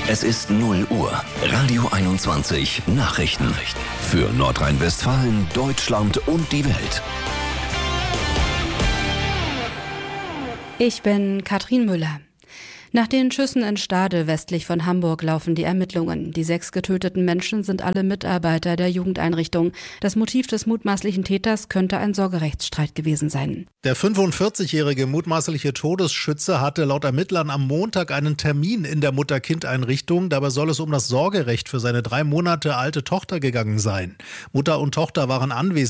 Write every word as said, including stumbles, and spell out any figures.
Es ist null Uhr. Radio einundzwanzig Nachrichten. Für Nordrhein-Westfalen, Deutschland und die Welt. Ich bin Katrin Müller. Nach den Schüssen in Stade westlich von Hamburg laufen die Ermittlungen. Die sechs getöteten Menschen sind alle Mitarbeiter der Jugendeinrichtung. Das Motiv des mutmaßlichen Täters könnte ein Sorgerechtsstreit gewesen sein. Der fünfundvierzigjährige mutmaßliche Todesschütze hatte laut Ermittlern am Montag einen Termin in der Mutter-Kind-Einrichtung. Dabei soll es um das Sorgerecht für seine drei Monate alte Tochter gegangen sein. Mutter und Tochter waren anwesend.